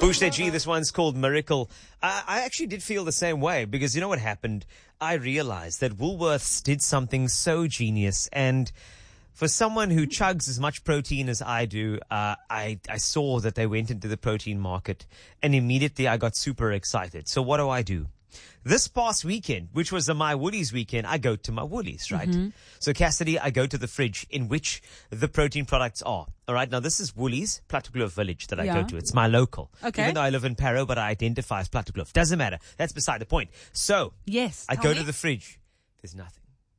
Pushte G, this one's called Miracle. I actually did feel the same way because you know what happened? I realized that Woolworths did something so genius, and for someone who chugs as much protein as I do, I saw that they went into the protein market, and immediately I got super excited. So what do? This past weekend, which was the My Woolies weekend, I go to my Woolies, right? Mm-hmm. So Cassidy, I go to the fridge in which the protein products are. All right. Now this is Woolies, Plattekloof Village that I go to. It's my local. Okay. Even though I live in Parow, but I identify as Plattekloof. Doesn't matter. That's beside the point. So yes, I go to the fridge. There's nothing.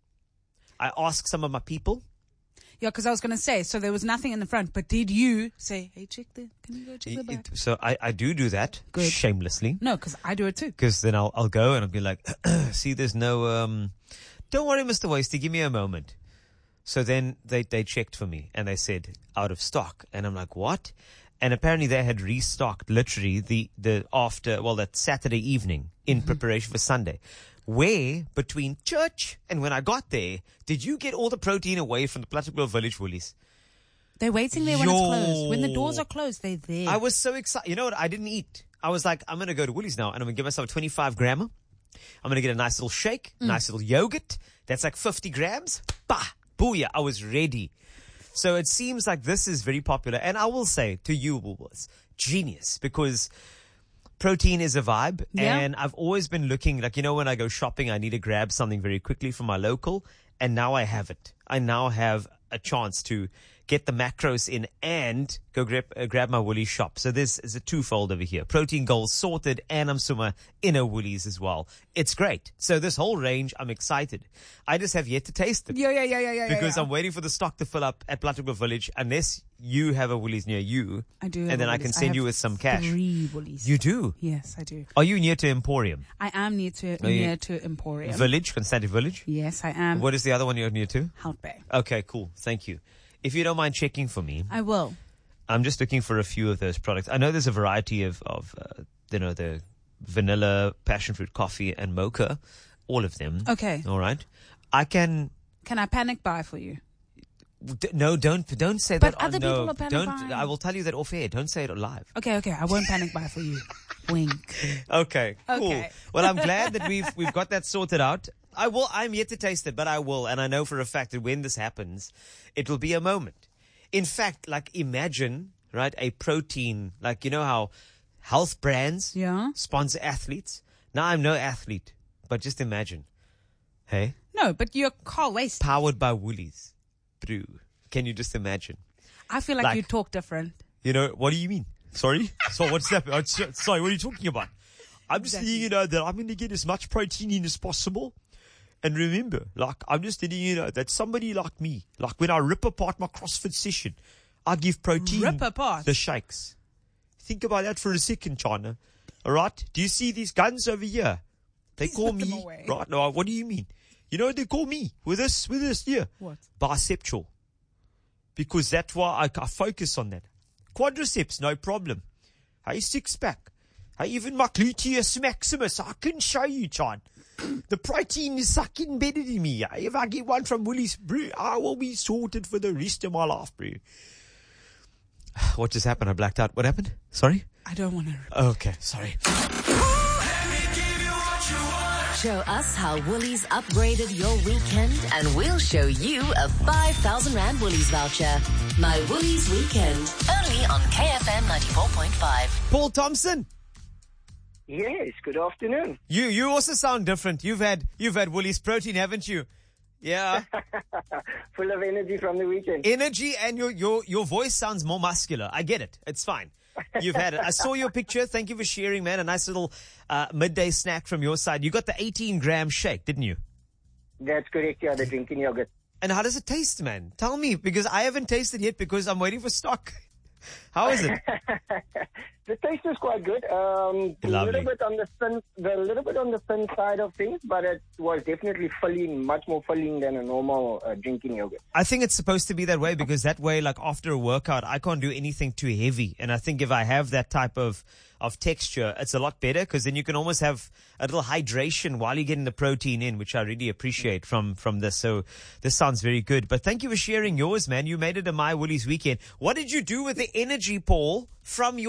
I ask some of my people. Yeah, because I was going to say, so there was nothing in the front, but did you say, hey, can you go check the back? So I do that. Good. Shamelessly. No, because I do it too. Because then I'll go and I'll be like, see, there's no, don't worry, Mr. Wasty, give me a moment. So then they checked for me and they said, out of stock. And I'm like, what? And apparently they had restocked literally that Saturday evening in preparation for Sunday. Where, between church and when I got there, did you get all the protein away from the Plattekloof Village Woolies? They're waiting there when it's closed. When the doors are closed, they're there. I was so excited. You know what? I didn't eat. I was like, I'm going to go to Woolies now and I'm going to give myself a 25 grammer. I'm going to get a nice little shake, nice little yogurt. That's like 50 grams. Bah! Booyah! I was ready. So it seems like this is very popular. And I will say to you, Woolworths, genius, because protein is a vibe, and I've always been looking, like, you know, when I go shopping, I need to grab something very quickly from my local, and now I have it. I now have a chance to get the macros in and go grab my Woolies shop. So this is a twofold over here. Protein goals sorted, and I'm somewhere in a Woolies as well. It's great. So this whole range, I'm excited. I just have yet to taste it. Yeah. Because I'm waiting for the stock to fill up at Plattekloof Village, unless you have a Woolies near you. I do. And then I can send you with some cash. 3 Woolies. You do? Yes, I do. Are you near to Emporium? I am near to Emporium. Village, Constantia Village? Yes, I am. What is the other one you're near to? Hout Bay. Okay, cool. Thank you. If you don't mind checking for me. I will. I'm just looking for a few of those products. I know there's a variety of the vanilla, passion fruit coffee and mocha. All of them. Okay. All right. Can I panic buy for you? No, don't say but that. But other people are panic buying. I will tell you that off air. Don't say it live. Okay. I won't panic buy for you. Wink. Okay. Cool. Well, I'm glad that we've got that sorted out. I'm yet to taste it, but I will. And I know for a fact that when this happens, it will be a moment. In fact, like imagine, right, a protein, like, you know how health brands sponsor athletes. Now I'm no athlete, but just imagine. Hey? No, but you're Carl Wasty. Powered by Woolies. Brew. Can you just imagine? I feel like you talk different. You know, what do you mean? Sorry? So what's that? Sorry, what are you talking about? I'm just letting you know that I'm going to get as much protein in as possible. And remember, like, I'm just letting you know that somebody like me, like when I rip apart my CrossFit session, I give protein. Rip apart? The shakes. Think about that for a second, China. All right? Do you see these guns over here? They call me, right? No, what do you mean? You know what they call me with this here? What? Biceptual. Because that's why I focus on that. Quadriceps, no problem. Hey, six pack. Hey, even my gluteus maximus, I can show you, John. The protein is sucking embedded in me. If I get one from Woolies, bro, I will be sorted for the rest of my life, bro. What just happened? I blacked out. What happened? Sorry? I don't want to. Okay, sorry. Show us how Woolies upgraded your weekend, and we'll show you a 5,000 Rand Woolies voucher. My Woolies Weekend, only on KFM 94.5. Paul Thompson. Yes, good afternoon. You also sound different. You've had Woolies protein, haven't you? Yeah. Full of energy from the weekend. Energy, and your voice sounds more muscular. I get it. It's fine. You've had it. I saw your picture. Thank you for sharing, man. A nice little midday snack from your side. You got the 18-gram shake, didn't you? That's correct, yeah, the drinking yogurt. And how does it taste, man? Tell me, because I haven't tasted yet because I'm waiting for stock. How is it? The taste is quite good. A little bit on the thin side of things, but it was definitely filling, much more filling than a normal drinking yogurt. I think it's supposed to be that way because that way, like after a workout, I can't do anything too heavy. And I think if I have that type of texture, it's a lot better because then you can almost have a little hydration while you're getting the protein in, which I really appreciate from this. So this sounds very good. But thank you for sharing yours, man. You made it a My Woolies weekend. What did you do with the energy, Paul, from your protein?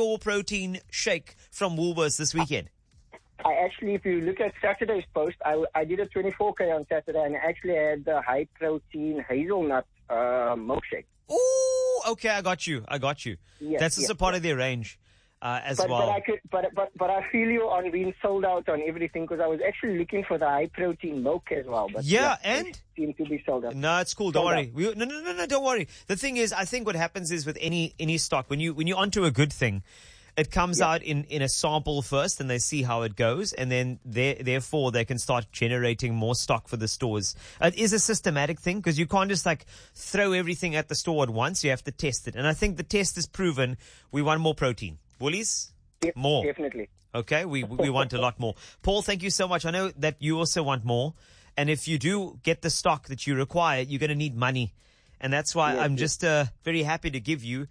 protein shake from Woolworths this weekend? I actually, if you look at Saturday's post, I did a 24K on Saturday, and I actually had the high protein hazelnut milkshake. Ooh, okay, I got you. Yes, That's just a part of their range as well. But I feel you on being sold out on everything, because I was actually looking for the high protein milk as well. But and they seem to be sold out. No, it's cool. Don't worry. No, don't worry. The thing is, I think what happens is with any stock, when you're onto a good thing, it comes out in a sample first, and they see how it goes, and then therefore they can start generating more stock for the stores. It is a systematic thing, because you can't just like throw everything at the store at once. You have to test it, and I think the test has proven we want more protein. Woolies, more. Definitely. Okay, we want a lot more. Paul, thank you so much. I know that you also want more, and if you do get the stock that you require, you're going to need money, and that's why I'm just very happy to give you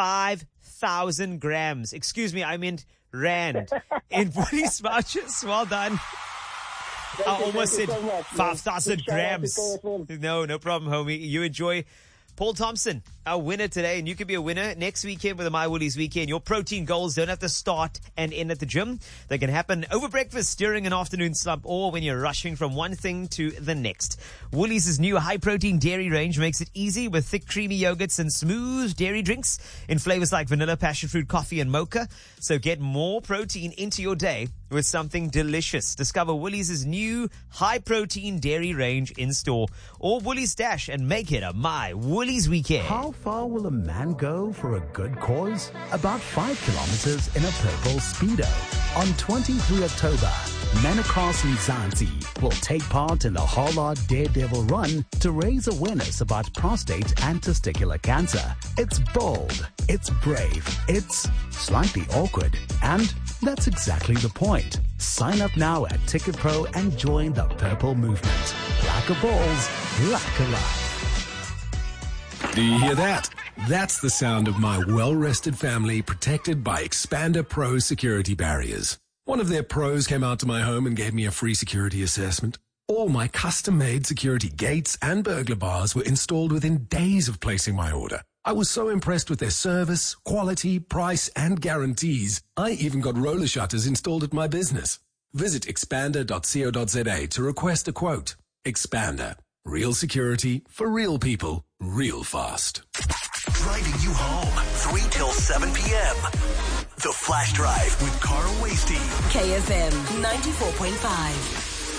5,000 grams. Excuse me, I meant rand in Woolies vouchers. Well done. I almost said 5,000 grams. No problem, homie. You enjoy. Paul Thompson, our winner today, and you could be a winner next weekend with the My Woolies weekend. Your protein goals don't have to start and end at the gym. They can happen over breakfast, during an afternoon slump, or when you're rushing from one thing to the next. Woolies' new high-protein dairy range makes it easy with thick, creamy yogurts and smooth dairy drinks in flavors like vanilla, passion fruit, coffee, and mocha. So get more protein into your day with something delicious. Discover Woolies' new high-protein dairy range in store, or Woolies Dash, and make it a My Woolies weekend. How far will a man go for a good cause? About 5 kilometers in a purple Speedo. On 23 October, men across Mzansi will take part in the Hollard Daredevil Run to raise awareness about prostate and testicular cancer. It's bold, it's brave, it's slightly awkward, and that's exactly the point. Sign up now at Ticket Pro and join the purple movement. Like a balls, like a life. Do you hear that? That's the sound of my well-rested family protected by Expander Pro security barriers. One of their pros came out to my home and gave me a free security assessment. All my custom-made security gates and burglar bars were installed within days of placing my order. I was so impressed with their service, quality, price, and guarantees. I even got roller shutters installed at my business. Visit expander.co.za to request a quote. Expander. Real security for real people, real fast. Driving you home, 3 till 7 p.m. The Flash Drive with Carl Wasty. KFM 94.5.